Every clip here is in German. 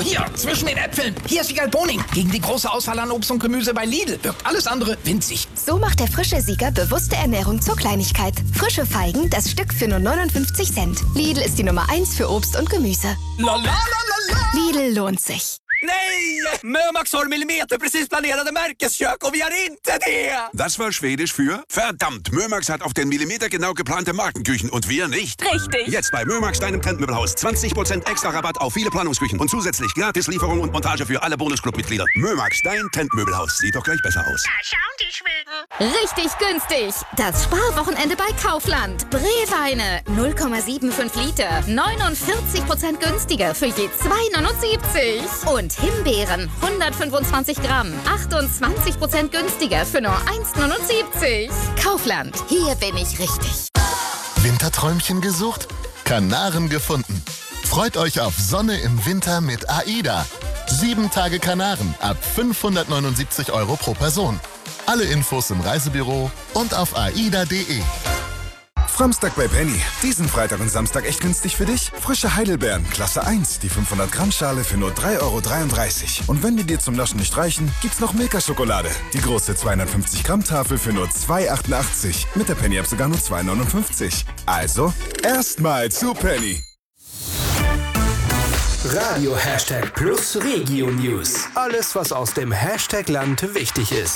hier, zwischen den Äpfeln. Hier ist Siegal Boning. Gegen die große Auswahl an Obst und Gemüse bei Lidl wirkt alles andere winzig. So macht der frische Sieger bewusste Ernährung zur Kleinigkeit. Frische Feigen, das Stück für nur 59 Cent. Lidl ist die Nummer 1 für Obst und Gemüse. Lidl lohnt sich. Nej! Mömax har millimeterprecis planerade märkeskök och vi har inte det! Das war Schwedisch für verdammt. Mömax hat auf den Millimeter genau geplante Markenküchen und wir nicht. Richtig. Jetzt bei Mömax, deinem Trendmöbelhaus. 20% extra Rabatt auf viele Planungsküchen und zusätzlich gratis Lieferung und Montage für alle Bonusclub-Mitglieder. Mömax, dein Trendmöbelhaus. Sieht doch gleich besser aus. Da schauen die Schweden. Richtig günstig. Das Sparwochenende bei Kaufland. Brewweine 0,75 Liter. 49% günstiger für je 2,79. Und Himbeeren 125 Gramm. 28% günstiger für nur 1,79. Kaufland. Hier bin ich richtig. Winterträumchen gesucht? Kanaren gefunden. Freut euch auf Sonne im Winter mit AIDA. 7 Tage Kanaren ab 579 € pro Person. Alle Infos im Reisebüro und auf aida.de. Samstag bei Penny. Diesen Freitag und Samstag echt günstig für dich? Frische Heidelbeeren, Klasse 1, die 500 Gramm Schale für nur 3,33 €. Und wenn die dir zum Naschen nicht reichen, gibt's noch Milka-Schokolade. Die große 250 Gramm Tafel für nur 2,88 €. Mit der Penny-App sogar nur 2,59 €. Also, erstmal zu Penny. Radio #Plus Regio News. Alles, was aus dem Hashtag-Land wichtig ist.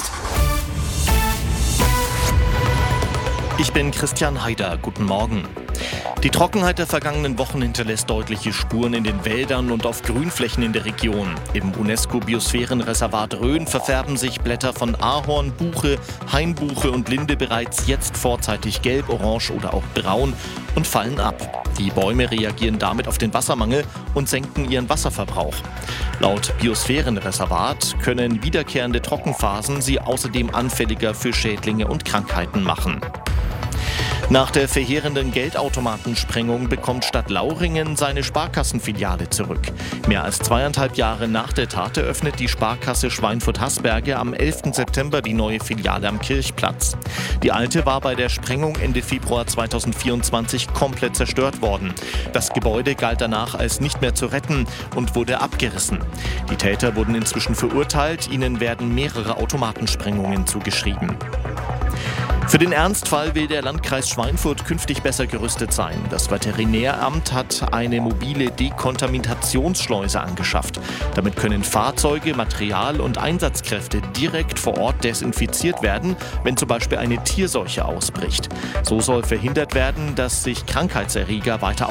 Ich bin Christian Haider. Guten Morgen. Die Trockenheit der vergangenen Wochen hinterlässt deutliche Spuren in den Wäldern und auf Grünflächen in der Region. Im UNESCO-Biosphärenreservat Rhön verfärben sich Blätter von Ahorn, Buche, Hainbuche und Linde bereits jetzt vorzeitig gelb, orange oder auch braun und fallen ab. Die Bäume reagieren damit auf den Wassermangel und senken ihren Wasserverbrauch. Laut Biosphärenreservat können wiederkehrende Trockenphasen sie außerdem anfälliger für Schädlinge und Krankheiten machen. Nach der verheerenden Geldautomatensprengung bekommt Stadt Lauringen seine Sparkassenfiliale zurück. Mehr als 2,5 Jahre nach der Tat eröffnet die Sparkasse Schweinfurt-Hasberge am 11. September die neue Filiale am Kirchplatz. Die alte war bei der Sprengung Ende Februar 2024 komplett zerstört worden. Das Gebäude galt danach als nicht mehr zu retten und wurde abgerissen. Die Täter wurden inzwischen verurteilt, ihnen werden mehrere Automatensprengungen zugeschrieben. Für den Ernstfall will der Landkreis Schweinfurt künftig besser gerüstet sein. Das Veterinäramt hat eine mobile Dekontaminationsschleuse angeschafft. Damit können Fahrzeuge, Material und Einsatzkräfte direkt vor Ort desinfiziert werden, wenn zum Beispiel eine Tierseuche ausbricht. So soll verhindert werden, dass sich Krankheitserreger weiter